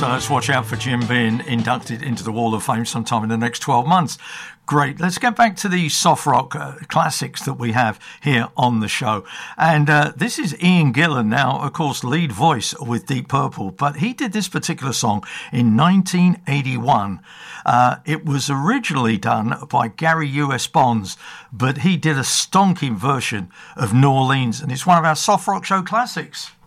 So let's watch out for Jim being inducted into the Wall of Fame sometime in the next 12 months. Great. Let's get back to the soft rock classics that we have here on the show. And this is Ian Gillan now, of course, lead voice with Deep Purple. But he did this particular song in 1981. It was originally done by Gary U.S. Bonds, but he did a stonking version of New Orleans. And it's one of our soft rock show classics.